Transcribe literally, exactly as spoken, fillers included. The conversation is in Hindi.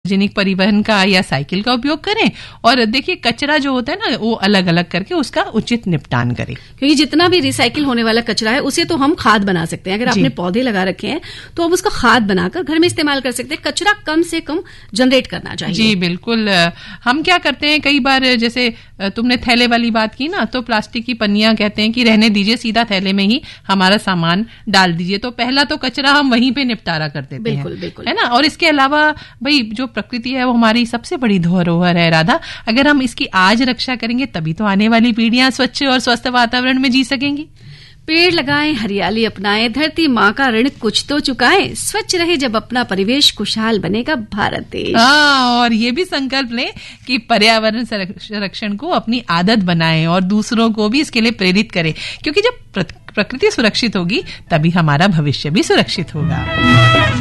सार्वजनिक परिवहन का या साइकिल का उपयोग करें, और देखिए कचरा जो होता है ना वो अलग अलग करके उसका उचित निपटान करें, क्योंकि जितना भी रिसाइकिल होने वाला कचरा है उसे तो हम खाद बना सकते हैं। अगर आपने पौधे लगा रखे हैं तो आप उसका खाद बनाकर घर में इस्तेमाल कर सकते हैं। कचरा कम से कम जनरेट करना चाहिए। जी बिल्कुल। हम क्या करते हैं कई बार, जैसे तुमने थैले वाली बात की ना, तो प्लास्टिक की पन्नियां कहते हैं कि रहने दीजिए, सीधा थैले में ही हमारा सामान डाल दीजिए, तो पहला तो कचरा हम वहीं पे निपटारा कर देते बिल्कुल, हैं, बिल्कुल। है ना। और इसके अलावा भाई जो प्रकृति है वो हमारी सबसे बड़ी धरोहर है राधा। अगर हम इसकी आज रक्षा करेंगे तभी तो आने वाली पीढ़ियां स्वच्छ और स्वस्थ वातावरण में जी सकेंगी। पेड़ लगाएं, हरियाली अपनाएं, धरती माँ का ऋण कुछ तो चुकाएं, स्वच्छ रहे जब अपना परिवेश, खुशहाल बनेगा भारत देश। हाँ, और ये भी संकल्प लें कि पर्यावरण संरक्षण को अपनी आदत बनाएं और दूसरों को भी इसके लिए प्रेरित करें, क्योंकि जब प्रकृति सुरक्षित होगी तभी हमारा भविष्य भी सुरक्षित होगा।